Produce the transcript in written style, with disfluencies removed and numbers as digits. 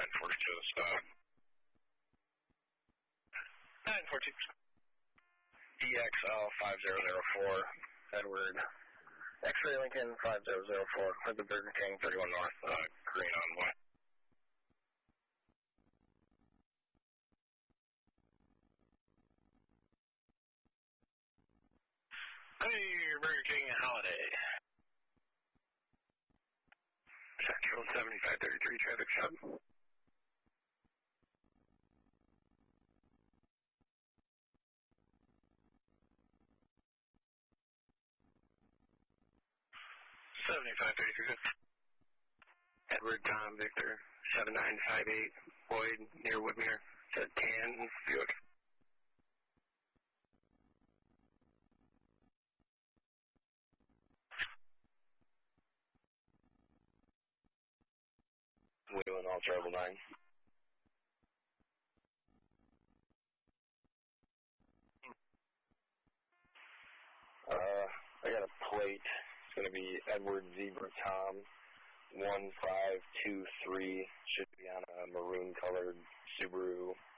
942 is stop. 942. DXL 5004, Edward. X-Ray Lincoln 5004, for the Burger King 31 North, green envoy. Hey, Burger King Holiday. Central 7533 traffic stop. Edward Tom Victor 7958 Boyd near Woodmere. It's a tan Buick. Wheeling all trouble 9. I got a plate. It's going to be Edward Zebra Tom 1523. Should be on a maroon colored Subaru